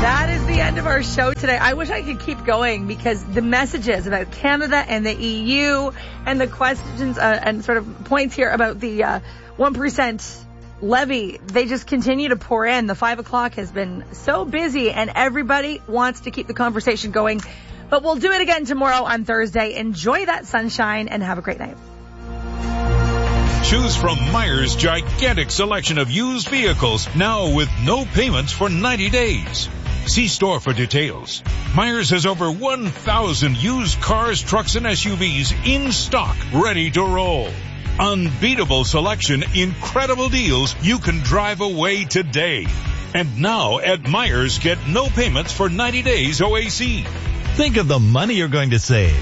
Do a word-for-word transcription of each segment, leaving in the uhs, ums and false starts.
That is the end of our show today. I wish I could keep going because the messages about Canada and the E U and the questions uh, and sort of points here about the uh, one percent levy, they just continue to pour in. The five o'clock has been so busy and everybody wants to keep the conversation going. But we'll do it again tomorrow on Thursday. Enjoy that sunshine and have a great night. Choose from Myers' gigantic selection of used vehicles, now with no payments for ninety days. See store for details. Myers has over one thousand used cars, trucks, and S U Vs in stock, ready to roll. Unbeatable selection, incredible deals. You can drive away today. And now at Myers, get no payments for ninety days O A C. Think of the money you're going to save.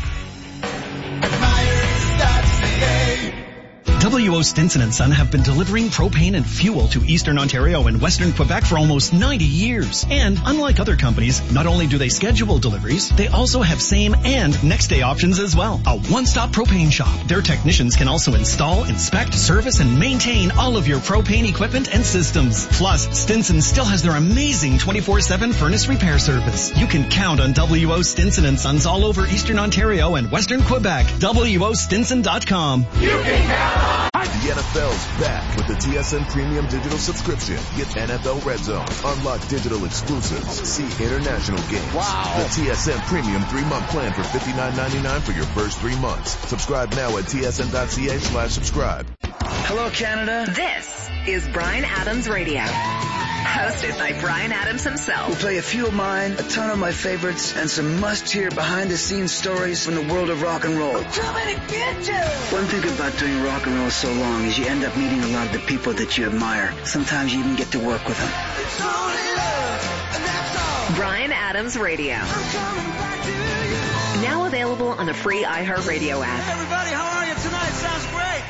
W O Stinson and Son have been delivering propane and fuel to Eastern Ontario and Western Quebec for almost ninety years. And unlike other companies, not only do they schedule deliveries, they also have same and next day options as well. A one-stop propane shop. Their technicians can also install, inspect, service, and maintain all of your propane equipment and systems. Plus, Stinson still has their amazing twenty-four seven furnace repair service. You can count on W O Stinson and Sons all over Eastern Ontario and Western Quebec. W O Stinson dot com. You can count on. The N F L's back with the T S N Premium Digital Subscription. Get N F L Red Zone, unlock digital exclusives, see international games. Wow. The T S N Premium three-month plan for fifty-nine ninety-nine for your first three months. Subscribe now at T S N dot C A slash subscribe. Hello, Canada. This is Bryan Adams Radio. Hosted by Bryan Adams himself. We'll play a few of mine, a ton of my favorites, and some must-hear behind-the-scenes stories from the world of rock and roll. I'm coming to get you! One thing about doing rock and roll so long is you end up meeting a lot of the people that you admire. Sometimes you even get to work with them. It's only love, and that's all. Bryan Adams Radio. I'm coming back to you. Now available on the free iHeartRadio app. Hey, everybody, how are you tonight? Sounds great.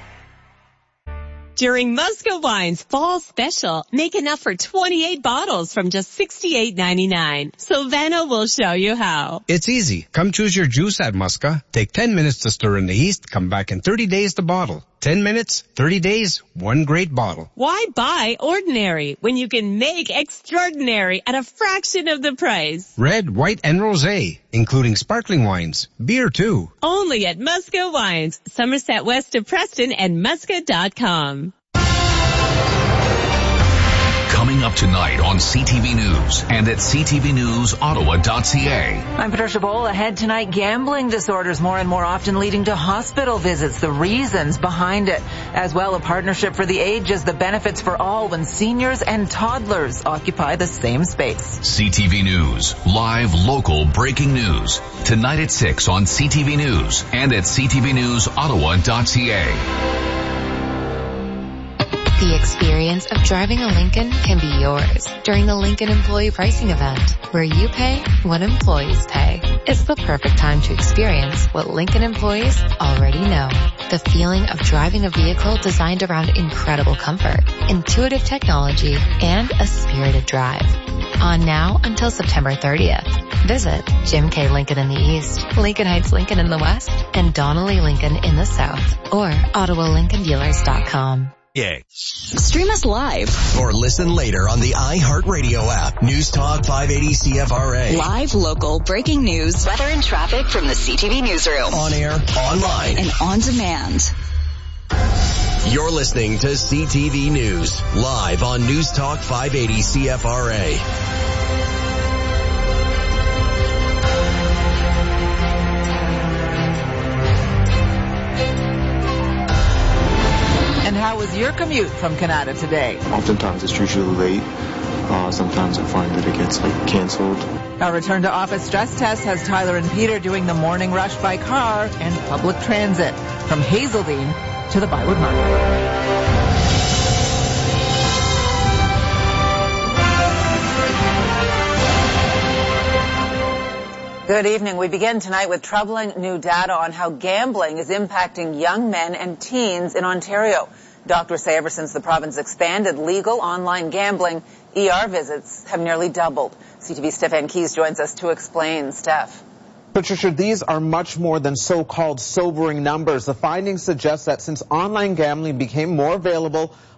During Musca Wine's fall special, make enough for twenty-eight bottles from just sixty-eight ninety-nine. Silvano will show you how. It's easy. Come choose your juice at Musca. Take ten minutes to stir in the yeast. Come back in thirty days to bottle. ten minutes, thirty days, one great bottle. Why buy ordinary when you can make extraordinary at a fraction of the price? Red, white, and rosé, including sparkling wines. Beer, too. Only at Musca Wines, Somerset West of Preston and musca dot com. Coming up tonight on C T V News and at c t v news ottawa dot c a. I'm Patricia Bowl. Ahead tonight, gambling disorders more and more often leading to hospital visits, the reasons behind it. As well, a partnership for the ages, the benefits for all when seniors and toddlers occupy the same space. C T V News, live local breaking news. Tonight at six on C T V News and at c t v news ottawa dot c a. The experience of driving a Lincoln can be yours during the Lincoln Employee Pricing Event, where you pay what employees pay. It's the perfect time to experience what Lincoln employees already know. The feeling of driving a vehicle designed around incredible comfort, intuitive technology, and a spirited drive. On now until September thirtieth. Visit Jim K. Lincoln in the East, Lincoln Heights Lincoln in the West, and Donnelly Lincoln in the South, or ottawa lincoln dealers dot com. Yeah. Stream us live or listen later on the iHeartRadio app. News Talk five eighty C F R A. Live, local, breaking news, weather and traffic from the C T V Newsroom. On air, online, and on demand. You're listening to C T V News, live on News Talk five eighty C F R A. And how was your commute from Canada today? Oftentimes it's usually late. Uh, sometimes I find that it gets like canceled. Our return to office stress test has Tyler and Peter doing the morning rush by car and public transit from Hazeldean to the Bywood Market. Good evening. We begin tonight with troubling new data on how gambling is impacting young men and teens in Ontario. Doctors say ever since the province expanded legal online gambling, E R visits have nearly doubled. C T V's Stephan Keys joins us to explain. Steph. Patricia, these are much more than so-called sobering numbers. The findings suggest that since online gambling became more available,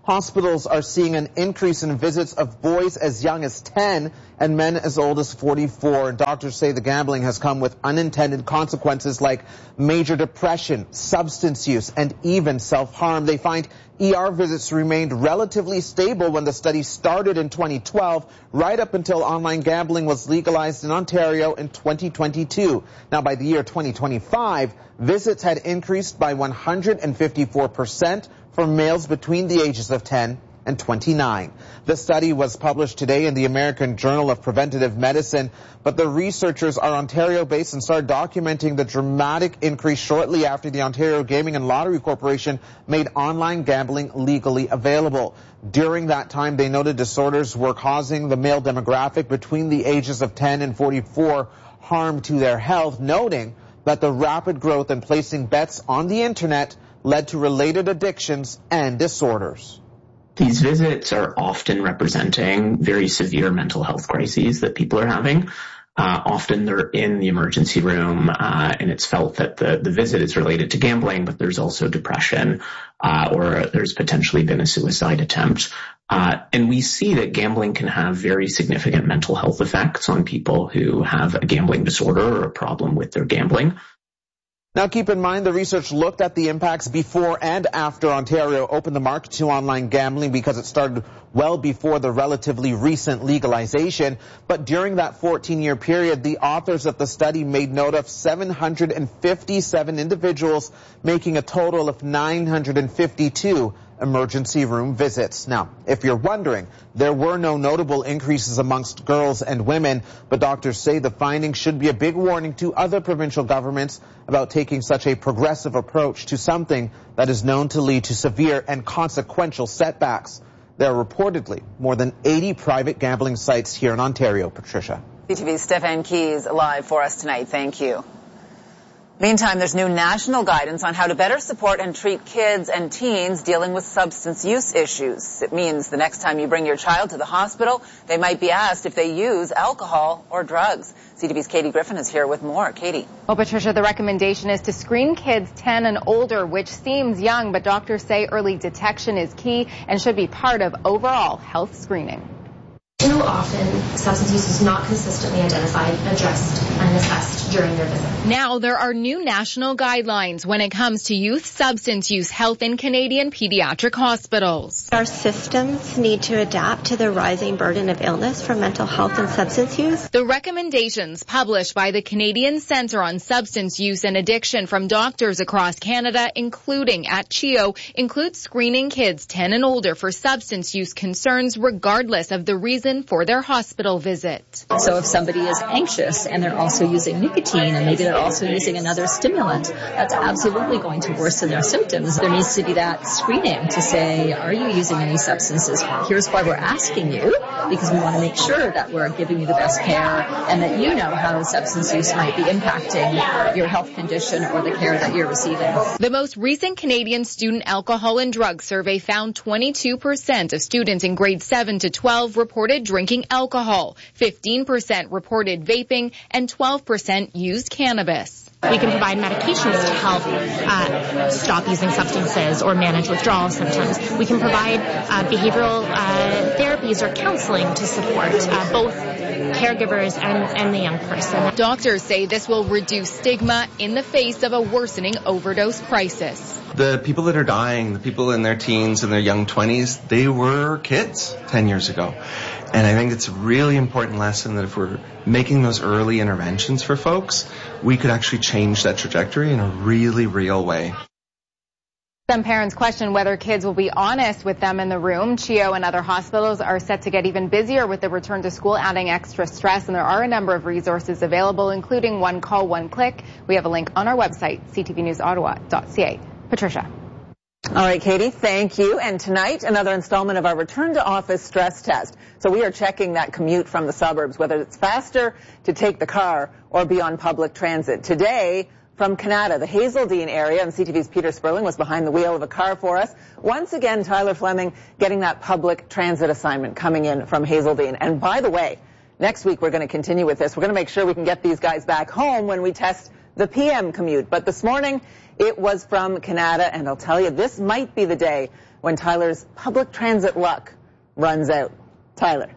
Hospitals are seeing an increase in visits of boys as young as ten and men as old as forty-four. And doctors say the gambling has come with unintended consequences like major depression, substance use, and even self-harm. They find E R visits remained relatively stable when the study started in twenty twelve, right up until online gambling was legalized in Ontario in twenty twenty-two. Now, by the year twenty twenty-five, visits had increased by one hundred fifty-four percent for males between the ages of ten and twenty-nine. The study was published today in the American Journal of Preventative Medicine, but the researchers are Ontario-based and started documenting the dramatic increase shortly after the Ontario Gaming and Lottery Corporation made online gambling legally available. During that time, they noted disorders were causing the male demographic between the ages of ten and forty-four harm to their health, noting that the rapid growth in placing bets on the internet led to related addictions and disorders. These visits are often representing very severe mental health crises that people are having. Uh, often they're in the emergency room, uh, and it's felt that the, the visit is related to gambling, but there's also depression, uh, or there's potentially been a suicide attempt. Uh, and we see that gambling can have very significant mental health effects on people who have a gambling disorder or a problem with their gambling. Now, keep in mind the research looked at the impacts before and after Ontario opened the market to online gambling because it started well before the relatively recent legalization. But during that fourteen-year period, the authors of the study made note of seven hundred fifty-seven individuals, making a total of nine hundred fifty-two emergency room visits. Now, if you're wondering, there were no notable increases amongst girls and women, but doctors say the findings should be a big warning to other provincial governments about taking such a progressive approach to something that is known to lead to severe and consequential setbacks. There are reportedly more than eighty private gambling sites here in Ontario. Patricia. C T V's Stefan Keys live for us tonight. Thank you. Meantime, there's new national guidance on how to better support and treat kids and teens dealing with substance use issues. It means the next time you bring your child to the hospital, they might be asked if they use alcohol or drugs. C T V's Katie Griffin is here with more. Katie. Well, Patricia, the recommendation is to screen kids ten and older, which seems young, but doctors say early detection is key and should be part of overall health screening. Too often, substance use is not consistently identified, addressed, and assessed during their visit. Now, there are new national guidelines when it comes to youth substance use health in Canadian pediatric hospitals. Our systems need to adapt to the rising burden of illness from mental health and substance use. The recommendations published by the Canadian Centre on Substance Use and Addiction from doctors across Canada, including at C H E O, include screening kids ten and older for substance use concerns regardless of the reason for their hospital visit. So if somebody is anxious and they're also using nicotine and maybe they're also using another stimulant, that's absolutely going to worsen their symptoms. There needs to be that screening to say, are you using any substances? Here's why we're asking you, because we want to make sure that we're giving you the best care and that you know how substance use might be impacting your health condition or the care that you're receiving. The most recent Canadian Student Alcohol and Drug Survey found twenty-two percent of students in grades seven to twelve reported drinking alcohol, fifteen percent reported vaping, and twelve percent used cannabis. We can provide medications to help uh, stop using substances or manage withdrawal symptoms. We can provide uh, behavioral uh, therapies or counseling to support uh, both caregivers and, and the young person. Doctors say this will reduce stigma in the face of a worsening overdose crisis. The people that are dying, the people in their teens and their young twenties, they were kids ten years ago. And I think it's a really important lesson that if we're making those early interventions for folks, we could actually change that trajectory in a really real way. Some parents question whether kids will be honest with them in the room. C H E O and other hospitals are set to get even busier with the return to school, adding extra stress, and there are a number of resources available, including One Call, One Click. We have a link on our website, c t v news ottawa dot c a. Patricia. All right, Katie, thank you. And tonight, another installment of our return to office stress test. So we are checking that commute from the suburbs, whether it's faster to take the car or be on public transit. Today, from Canada, the Hazeldean area, and C T V's Peter Sperling was behind the wheel of a car for us. Once again, Tyler Fleming getting that public transit assignment coming in from Hazeldean. And by the way, next week we're going to continue with this. We're going to make sure we can get these guys back home when we test the P M commute. But this morning, it was from Canada, and I'll tell you, this might be the day when Tyler's public transit luck runs out. Tyler.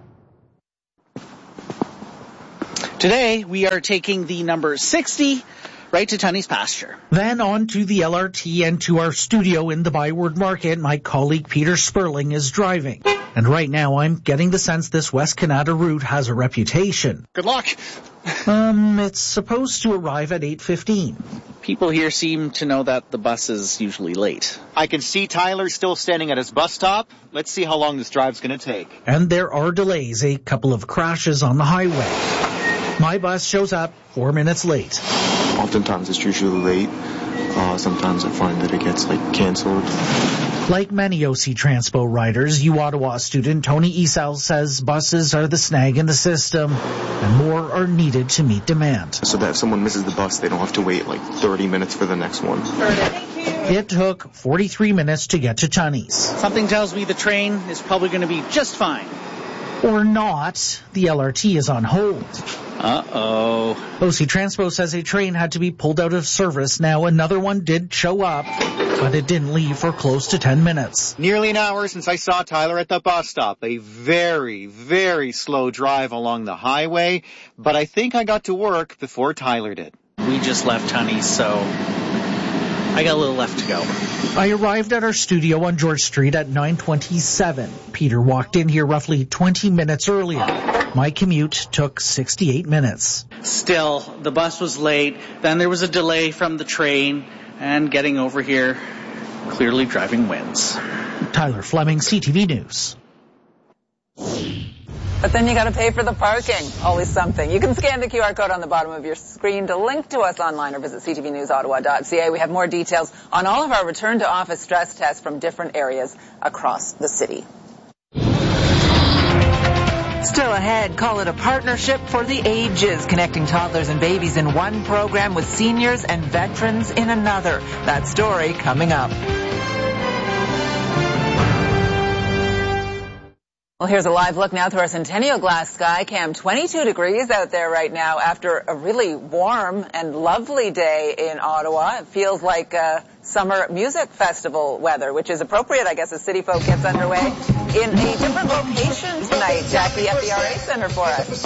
Today, we are taking the number sixty right to Tunney's pasture. Then on to the L R T and to our studio in the Byward Market. My colleague Peter Sperling is driving. And right now I'm getting the sense this West Canada route has a reputation. Good luck. um, it's supposed to arrive at eight fifteen. People here seem to know that the bus is usually late. I can see Tyler still standing at his bus stop. Let's see how long this drive's going to take. And there are delays, a couple of crashes on the highway. My bus shows up four minutes late. Oftentimes it's usually late. Uh, sometimes I find that it gets like canceled. Like many O C Transpo riders, U Ottawa student Tony Esau says buses are the snag in the system and more are needed to meet demand. So that if someone misses the bus, they don't have to wait like thirty minutes for the next one. It took forty-three minutes to get to Tunney's. Something tells me the train is probably going to be just fine. Or not. The L R T is on hold. Uh-oh. O C Transpo says a train had to be pulled out of service. Now another one did show up, but it didn't leave for close to ten minutes. Nearly an hour since I saw Tyler at the bus stop. A very, very slow drive along the highway, but I think I got to work before Tyler did. We just left Tunney's, so I got a little left to go. I arrived at our studio on George Street at nine twenty-seven. Peter walked in here roughly twenty minutes earlier. My commute took sixty-eight minutes. Still, the bus was late. Then there was a delay from the train. And getting over here, clearly driving wins. Tyler Fleming, C T V News. But then you got to pay for the parking. Always something. You can scan the Q R code on the bottom of your screen to link to us online or visit c t v news ottawa dot c a. We have more details on all of our return to office stress tests from different areas across the city. Still ahead, call it a partnership for the ages, connecting toddlers and babies in one program with seniors and veterans in another. That story coming up. Well, here's a live look now through our Centennial Glass sky cam. twenty-two degrees out there right now after a really warm and lovely day in Ottawa. It feels like uh, summer music festival weather, which is appropriate, I guess, as City Folk gets underway in a different location tonight. Jackie at the R A Center for us.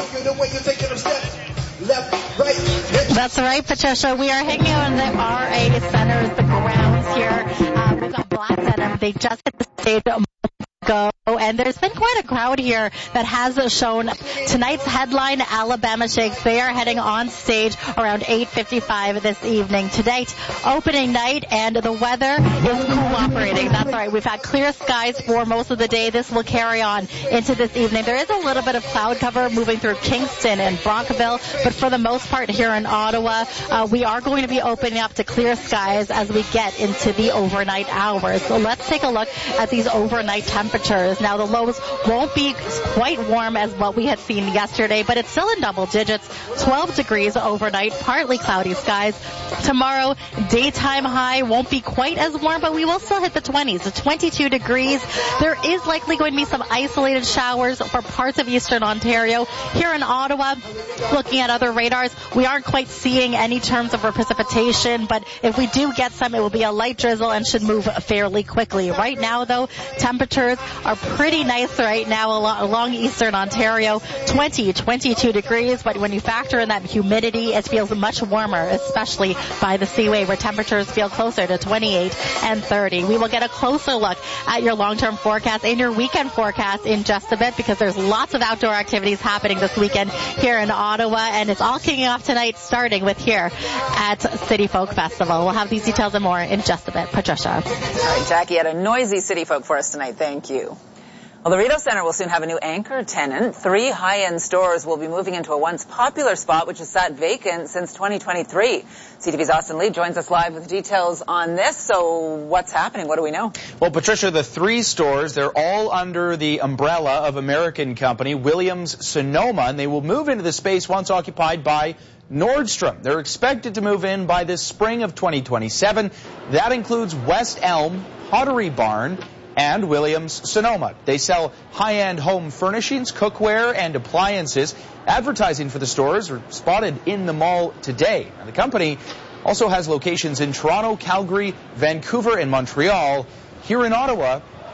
That's right, Patricia. We are hanging out in the R A Center, the grounds here. Uh, we've got Black Denim. They just hit the stage a month ago, and there's been quite a crowd here that has shown tonight's headline, Alabama Shakes. They are heading on stage around eight fifty-five this evening. Tonight, opening night, and the weather is cooperating. That's right. We've had clear skies for most of the day. This will carry on into this evening. There is a little bit of cloud cover moving through Kingston and Brockville, but for the most part here in Ottawa, uh, we are going to be opening up to clear skies as we get into the overnight hours. So let's take a look at these overnight temperatures. Now, the lows won't be quite warm as what we had seen yesterday, but it's still in double digits. twelve degrees overnight, partly cloudy skies. Tomorrow, daytime high won't be quite as warm, but we will still hit the twenties, the twenty-two degrees. There is likely going to be some isolated showers for parts of eastern Ontario. Here in Ottawa, looking at other radars, we aren't quite seeing any terms of precipitation, but if we do get some, it will be a light drizzle and should move fairly quickly. Right now, though, temperatures are pretty nice right now along eastern Ontario, twenty, twenty-two degrees, but when you factor in that humidity, it feels much warmer, especially by the Seaway, where temperatures feel closer to twenty-eight and thirty. We will get a closer look at your long-term forecast and your weekend forecast in just a bit, because there's lots of outdoor activities happening this weekend here in Ottawa, and it's all kicking off tonight, starting with here at City Folk Festival. We'll have these details and more in just a bit. Patricia. All right, Jackie had a noisy City Folk for us tonight. Thank you. Well, the Rideau Centre will soon have a new anchor tenant. Three high-end stores will be moving into a once popular spot, which has sat vacant since twenty twenty-three. C T V's Austin Lee joins us live with details on this. So what's happening? What do we know? Well, Patricia, the three stores, they're all under the umbrella of American company Williams-Sonoma, and they will move into the space once occupied by Nordstrom. They're expected to move in by this spring of twenty twenty-seven. That includes West Elm, Pottery Barn, and Williams-Sonoma. They sell high-end home furnishings, cookware, and appliances. Advertising for the stores are spotted in the mall today. Now, the company also has locations in Toronto, Calgary, Vancouver, and Montreal. Here in Ottawa,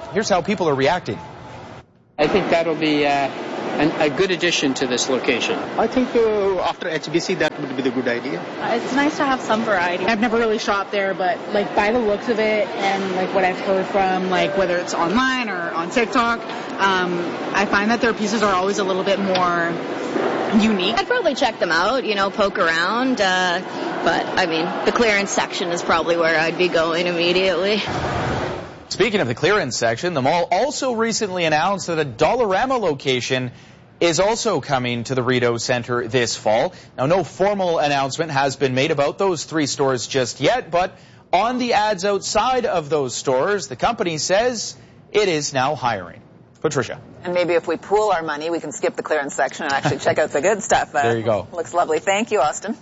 Here's how people are reacting. I think that'll be uh, an, a good addition to this location. I think uh, after H B C that would be the good idea. Uh, it's nice to have some variety. I've never really shopped there, but like by the looks of it and like what I've heard from like whether it's online or on TikTok, um, I find that their pieces are always a little bit more unique. I'd probably check them out, you know, poke around, uh, but I mean, the clearance section is probably where I'd be going immediately. Speaking of the clearance section, the mall also recently announced that a Dollarama location is also coming to the Rideau Centre this fall. Now, no formal announcement has been made about those three stores just yet, but on the ads outside of those stores, the company says it is now hiring. Patricia. And maybe if we pool our money, we can skip the clearance section and actually check out the good stuff. Uh, there you go. Looks lovely. Thank you, Austin.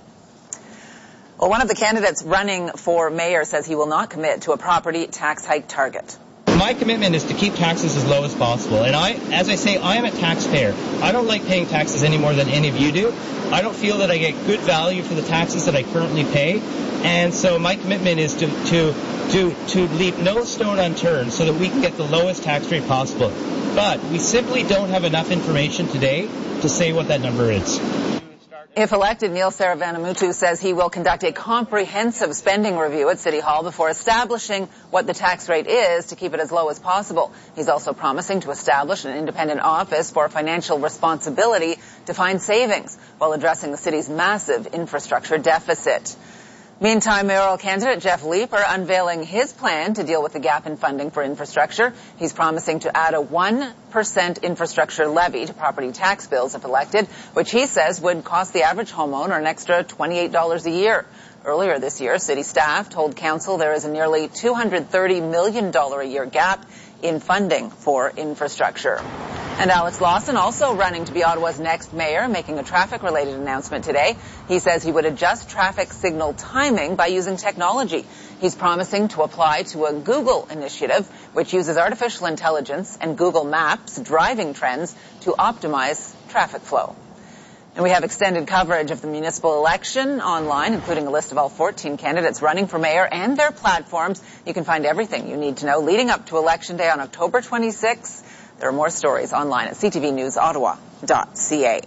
Well, one of the candidates running for mayor says he will not commit to a property tax hike target. My commitment is to keep taxes as low as possible. And I, as I say, I am a taxpayer. I don't like paying taxes any more than any of you do. I don't feel that I get good value for the taxes that I currently pay. And so my commitment is to, to, to, to leave no stone unturned so that we can get the lowest tax rate possible. But we simply don't have enough information today to say what that number is. If elected, Neil Saravanamuthu says he will conduct a comprehensive spending review at City Hall before establishing what the tax rate is to keep it as low as possible. He's also promising to establish an independent office for financial responsibility to find savings while addressing the city's massive infrastructure deficit. Meantime, mayoral candidate Jeff Leeper unveiling his plan to deal with the gap in funding for infrastructure. He's promising to add a one percent infrastructure levy to property tax bills if elected, which he says would cost the average homeowner an extra twenty-eight dollars a year. Earlier this year, city staff told council there is a nearly two hundred thirty million dollars a year gap in funding for infrastructure. And Alex Lawson also running to be Ottawa's next mayor, making a traffic-related announcement today. He says he would adjust traffic signal timing by using technology. He's promising to apply to a Google initiative, which uses artificial intelligence and Google Maps driving trends to optimize traffic flow. And we have extended coverage of the municipal election online, including a list of all fourteen candidates running for mayor and their platforms. You can find everything you need to know leading up to Election Day on October twenty-sixth. There are more stories online at c t v news ottawa dot c a.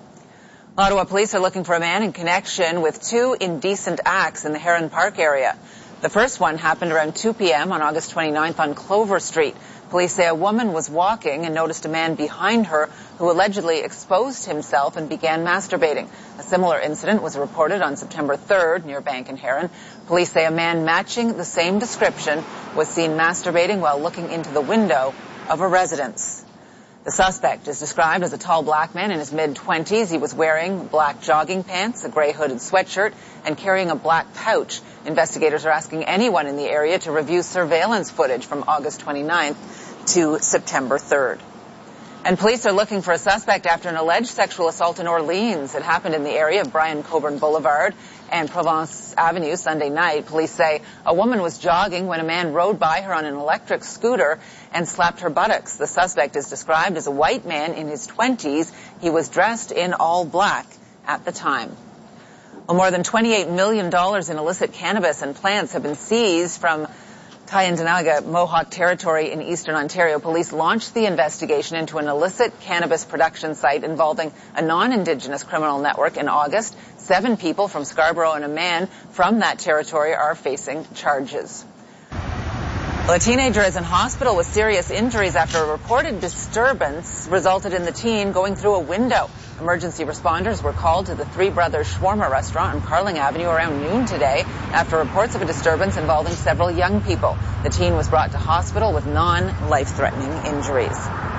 Ottawa police are looking for a man in connection with two indecent acts in the Heron Park area. The first one happened around two p m on August twenty-ninth on Clover Street. Police say a woman was walking and noticed a man behind her who allegedly exposed himself and began masturbating. A similar incident was reported on September third near Bank and Heron. Police say a man matching the same description was seen masturbating while looking into the window of a residence. The suspect is described as a tall black man in his mid-twenties. He was wearing black jogging pants, a gray hooded sweatshirt, and carrying a black pouch. Investigators are asking anyone in the area to review surveillance footage from August twenty-ninth to September third. And police are looking for a suspect after an alleged sexual assault in Orleans. It happened in the area of Brian Coburn Boulevard and Provence Avenue Sunday night. Police say a woman was jogging when a man rode by her on an electric scooter and slapped her buttocks. The suspect is described as a white man in his twenties. He was dressed in all black at the time. Well, more than twenty-eight million dollars in illicit cannabis and plants have been seized from Tyendinaga Mohawk territory in eastern Ontario. Police launched the investigation into an illicit cannabis production site involving a non-Indigenous criminal network in August. Seven people from Scarborough and a man from that territory are facing charges. Well, a teenager is in hospital with serious injuries after a reported disturbance resulted in the teen going through a window. Emergency responders were called to the Three Brothers Shawarma restaurant on Carling Avenue around noon today after reports of a disturbance involving several young people. The teen was brought to hospital with non-life-threatening injuries.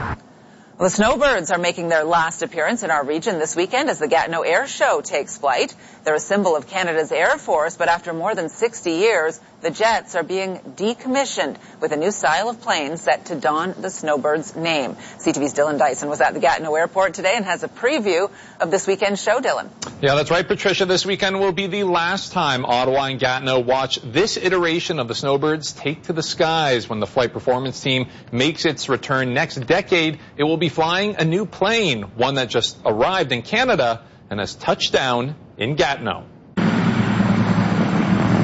Well, the snowbirds are making their last appearance in our region this weekend as the Gatineau Air Show takes flight. They're a symbol of Canada's Air Force, but after more than sixty years, the jets are being decommissioned with a new style of plane set to don the snowbird's name. C T V's Dylan Dyson was at the Gatineau Airport today and has a preview of this weekend's show, Dylan. Yeah, that's right, Patricia. This weekend will be the last time Ottawa and Gatineau watch this iteration of the snowbirds take to the skies. When the flight performance team makes its return next decade, it will be flying a new plane, one that just arrived in Canada and has touched down in Gatineau.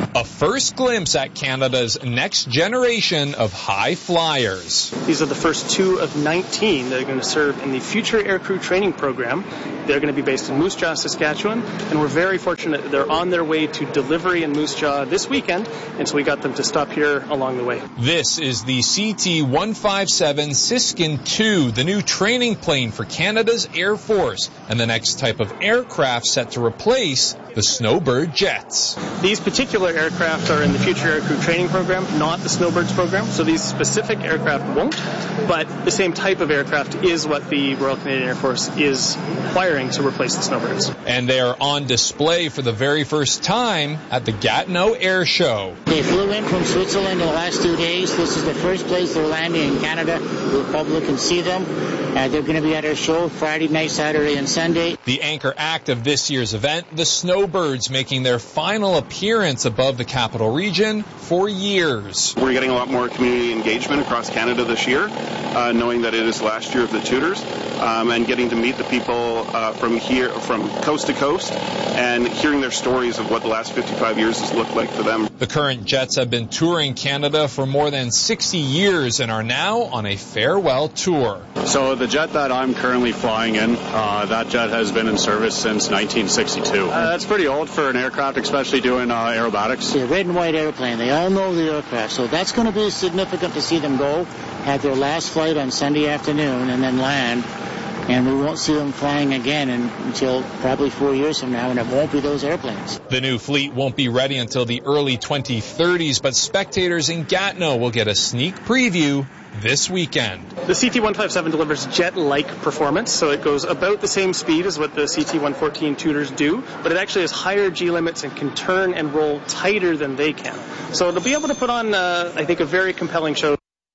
A first glimpse at Canada's next generation of high flyers. These are the first two of nineteen that are going to serve in the Future Aircrew Training Program. They're going to be based in Moose Jaw, Saskatchewan, and we're very fortunate that they're on their way to delivery in Moose Jaw this weekend, and so we got them to stop here along the way. This is the C T one fifty-seven Siskin two, the new training plane for Canada's Air Force, and the next type of aircraft set to replace the Snowbird jets. These particular aircraft are in the Future Aircrew Training Program, not the Snowbirds program, so these specific aircraft won't, but the same type of aircraft is what the Royal Canadian Air Force is acquiring to replace the Snowbirds. And they are on display for the very first time at the Gatineau Air Show. They flew in from Switzerland in the last two days. This is the first place they're landing in Canada. The public can see them. Uh, they're going to be at our show Friday night, Saturday, and Sunday. The anchor act of this year's event, the Snowbirds, making their final appearance above the capital region for years. We're getting a lot more community engagement across Canada this year, uh, knowing that it is last year of the Tutors, um, and getting to meet the people uh, from here, from coast to coast, and hearing their stories of what the last fifty-five years has looked like for them. The current jets have been touring Canada for more than sixty years and are now on a farewell tour. So the jet that I'm currently flying in, uh, that jet has been in service since nineteen sixty-two. Uh, that's pretty old for an aircraft, especially doing uh, aerobatics. The red and white airplane, they all know the aircraft, so that's going to be significant to see them go, have their last flight on Sunday afternoon, and then land. And we won't see them flying again until probably four years from now, and it won't be those airplanes. The new fleet won't be ready until the early twenty thirties, but spectators in Gatineau will get a sneak preview this weekend. The C T one fifty-seven delivers jet-like performance, so it goes about the same speed as what the C T one fourteen Tutors do, but it actually has higher G limits and can turn and roll tighter than they can. So it'll be able to put on, uh, I think, a very compelling show.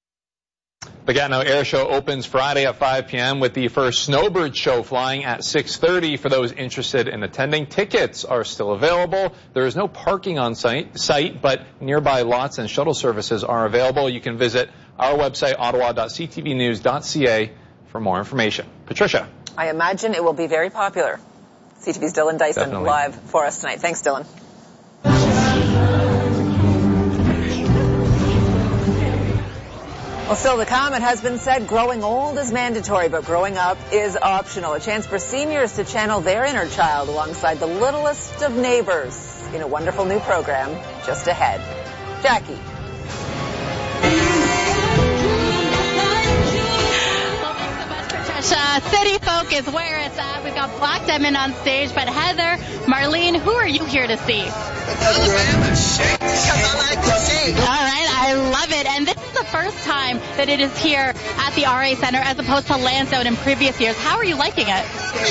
The Gatineau Air Show opens Friday at five p.m. with the first Snowbird show flying at six thirty. For those interested in attending, tickets are still available. There is no parking on site, site, but nearby lots and shuttle services are available. You can visit our website, ottawa dot c t v news dot c a, for more information. Patricia. I imagine it will be very popular. C T V's Dylan Dyson Definitely. live for us tonight. Thanks, Dylan. Well, still to come, it has been said growing old is mandatory, but growing up is optional. A chance for seniors to channel their inner child alongside the littlest of neighbors in a wonderful new program just ahead. Jackie. Uh, City Folk is where it's at. We've got Black Diamond on stage, but Heather, Marlene, who are you here to see? All right, I love it. And this is the first time that it is here at the R A Center as opposed to Lansdowne in previous years. How are you liking it?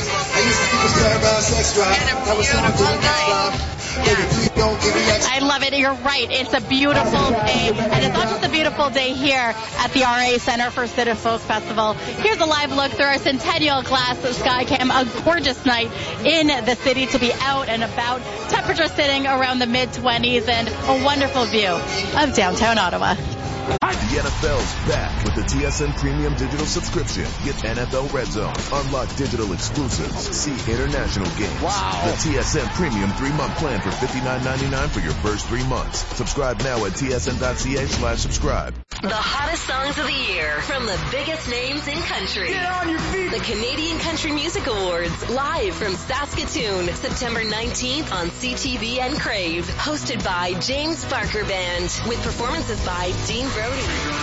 I love it. You're right. It's a beautiful day. And it's not just a beautiful day here at the R A Center for City Folk Festival. Here's a live look through our Centennial Glass Skycam. A gorgeous night in the city to be out and about. Temperature sitting around the mid twenties and a wonderful view of downtown Ottawa. The N F L's back with the T S N Premium Digital Subscription. Get N F L Red Zone, unlock digital exclusives, see international games. Wow. The T S N Premium three-month plan for fifty-nine ninety-nine for your first three months. Subscribe now at T S N dot C A slash subscribe. The hottest songs of the year from the biggest names in country. Get on your feet. The Canadian Country Music Awards, live from Saskatoon, September nineteenth on C T V and Crave. Hosted by James Barker Band, with performances by Dean Brody,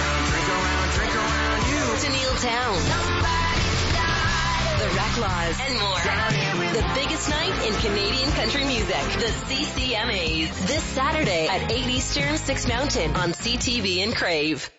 Tennille Town, The Reclaws, and more. The biggest night in Canadian country music, the C C M As. This Saturday at eight Eastern, six Mountain on C T V and Crave.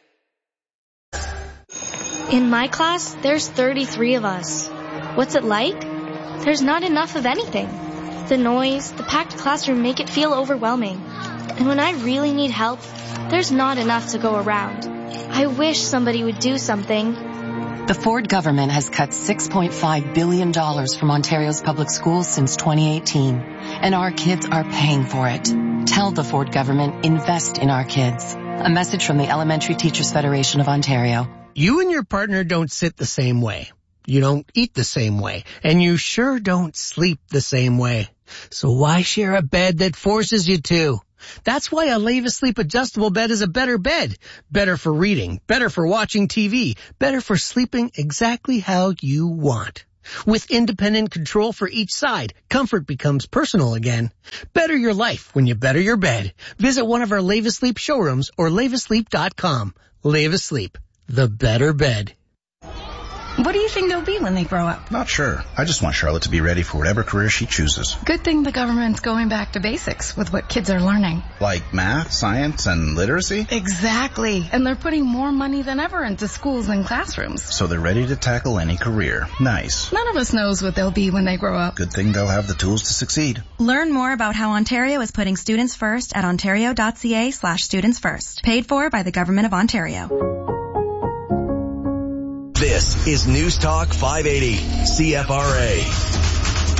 In my class, there's thirty-three of us. What's it like? There's not enough of anything. The noise, the packed classroom make it feel overwhelming. And when I really need help, there's not enough to go around. I wish somebody would do something. The Ford government has cut six point five billion dollars from Ontario's public schools since twenty eighteen, and our kids are paying for it. Tell the Ford government, invest in our kids. A message from the Elementary Teachers Federation of Ontario. You and your partner don't sit the same way. You don't eat the same way. And you sure don't sleep the same way. So why share a bed that forces you to? That's why a Leva Sleep adjustable bed is a better bed. Better for reading, better for watching T V, better for sleeping exactly how you want. With independent control for each side, comfort becomes personal again. Better your life when you better your bed. Visit one of our Leva Sleep showrooms or leva sleep dot com. Leva Sleep, the better bed. What do you think they'll be when they grow up? Not sure. I just want Charlotte to be ready for whatever career she chooses. Good thing the government's going back to basics with what kids are learning. Like math, science, and literacy? Exactly. And they're putting more money than ever into schools and classrooms. So they're ready to tackle any career. Nice. None of us knows what they'll be when they grow up. Good thing they'll have the tools to succeed. Learn more about how Ontario is putting students first at ontario.ca slash students first. Paid for by the Government of Ontario. This is News Talk five eighty, C F R A.